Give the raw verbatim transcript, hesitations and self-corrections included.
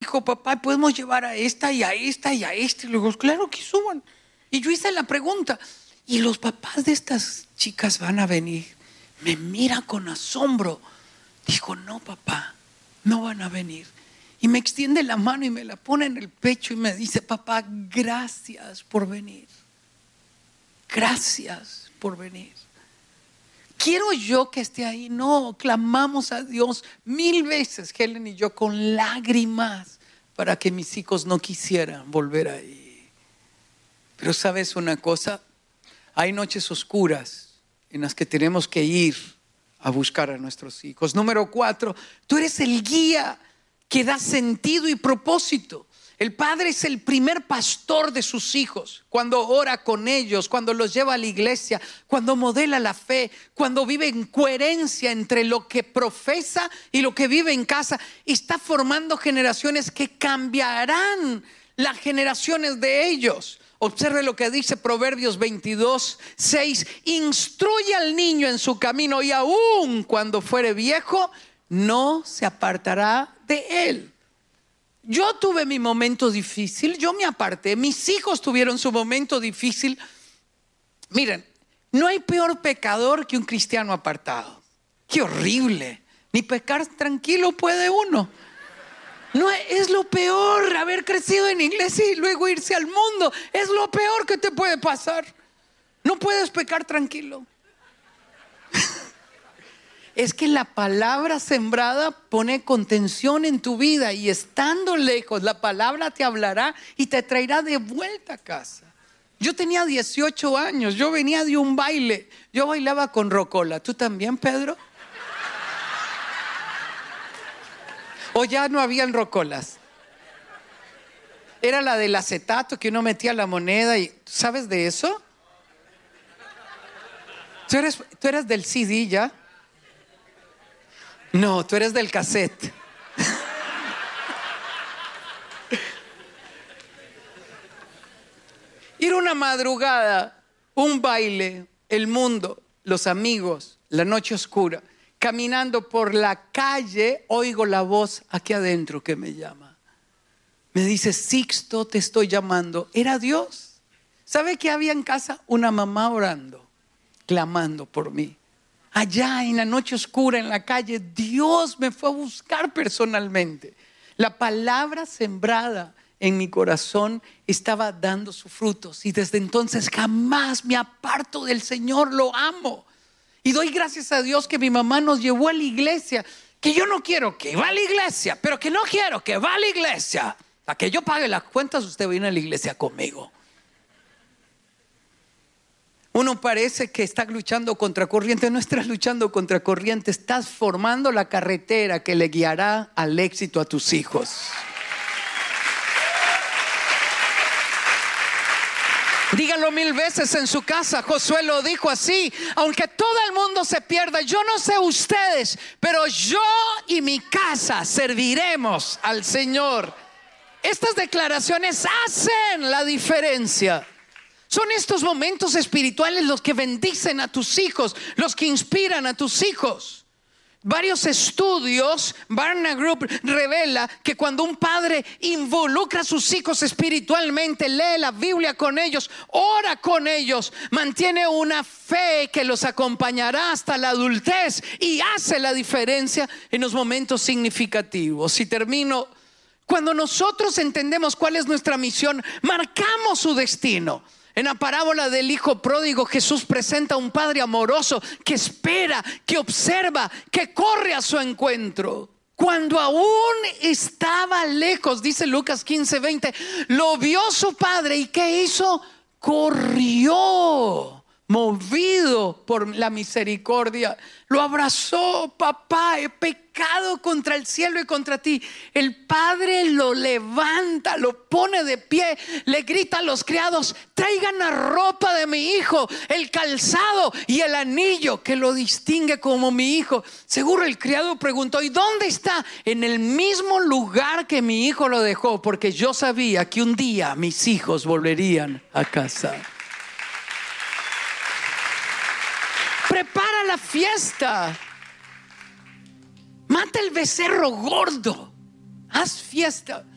dijo, papá, podemos llevar a esta y a esta y a esta. Y luego, claro que suban. Y yo hice la pregunta, ¿y los papás de estas chicas van a venir? Me mira con asombro. Dijo, no, papá, no van a venir. Y me extiende la mano y me la pone en el pecho y me dice, papá, gracias por venir. Gracias por venir. ¿Quiero yo que esté ahí? No, clamamos a Dios mil veces, Helen y yo, con lágrimas, para que mis hijos no quisieran volver ahí. Pero ¿sabes una cosa? Hay noches oscuras en las que tenemos que ir a buscar a nuestros hijos. Número cuatro, tú eres el guía que da sentido y propósito. El padre es el primer pastor de sus hijos. Cuando ora con ellos, cuando los lleva a la iglesia, cuando modela la fe, cuando vive en coherencia entre lo que profesa y lo que vive en casa, está formando generaciones que cambiarán las generaciones de ellos. Observe lo que dice Proverbios veintidós, seis. Instruye al niño en su camino y aun cuando fuere viejo, no se apartará de él. Yo tuve mi momento difícil, yo me aparté, mis hijos tuvieron su momento difícil. Miren, no hay peor pecador que un cristiano apartado. Qué horrible, ni pecar tranquilo puede uno. No, es lo peor, haber crecido en iglesia y luego irse al mundo. Es lo peor que te puede pasar. No puedes pecar tranquilo. Es que la palabra sembrada pone contención en tu vida, y estando lejos la palabra te hablará y te traerá de vuelta a casa. Yo tenía dieciocho años, yo venía de un baile, yo bailaba con rocola. ¿Tú también, Pedro? ¿O ya no habían rocolas? Era la del acetato que uno metía la moneda y, ¿sabes de eso? ¿Tú eres, tú eres del C D ya? No, tú eres del cassette. Ir una madrugada, un baile, el mundo, los amigos, la noche oscura, caminando por la calle, oigo la voz aquí adentro que me llama. Me dice, Sixto, te estoy llamando. Era Dios. ¿Sabe qué había en casa? Una mamá orando, clamando por mí. Allá en la noche oscura, en la calle, Dios me fue a buscar personalmente. La palabra sembrada en mi corazón estaba dando sus frutos, y desde entonces jamás me aparto del Señor. Lo amo y doy gracias a Dios que mi mamá nos llevó a la iglesia. Que yo no quiero que va a la iglesia, pero que no quiero que va a la iglesia. A que yo pague las cuentas, usted viene a la iglesia conmigo. Uno parece que está luchando contra corriente. No estás luchando contra corriente, estás formando la carretera que le guiará al éxito a tus hijos. Díganlo mil veces en su casa. Josué lo dijo así: aunque todo el mundo se pierda, yo no sé ustedes, pero yo y mi casa serviremos al Señor. Estas declaraciones hacen la diferencia. Son estos momentos espirituales los que bendicen a tus hijos, los que inspiran a tus hijos. Varios estudios, Barna Group revela que cuando un padre involucra a sus hijos espiritualmente, lee la Biblia con ellos, ora con ellos, mantiene una fe que los acompañará hasta la adultez y hace la diferencia en los momentos significativos. Y termino, cuando nosotros entendemos cuál es nuestra misión, marcamos su destino. En la parábola del hijo pródigo, Jesús presenta a un padre amoroso que espera, que observa, que corre a su encuentro. Cuando aún estaba lejos, dice Lucas quince veinte, lo vio su padre y ¿qué hizo? Corrió, movido por la misericordia, lo abrazó. Papá, he pecado contra el cielo y contra ti. El padre lo levanta, lo pone de pie, le grita a los criados: traigan la ropa de mi hijo, el calzado y el anillo que lo distingue como mi hijo. Seguro el criado preguntó: ¿y dónde está? En el mismo lugar que mi hijo lo dejó, porque yo sabía que un día mis hijos volverían a casa. Prepara la fiesta. Mata el becerro gordo. Haz fiesta.